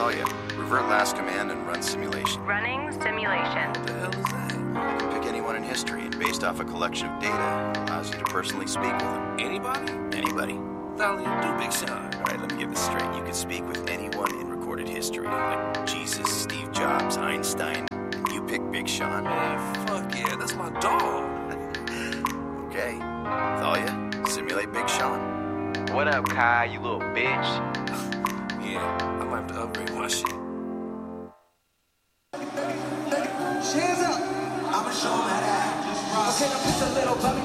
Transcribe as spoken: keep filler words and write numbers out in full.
Thalia, revert last command and run simulation. Running simulation. What the hell is that? You can pick anyone in history, and based off a collection of data, allows you to personally speak with them. Anybody? Anybody. Thalia, do Big Sean. All right, let me get this straight. You can speak with anyone in recorded history, like Jesus, Steve Jobs, Einstein. You pick Big Sean. Man, fuck yeah, that's my dog. Okay. Thalia, simulate Big Sean. What up, Kai, you little bitch? Yeah, I might have to upgrade my shit. Hands up. I'ma show 'em how to act. Okay, now put your little bummy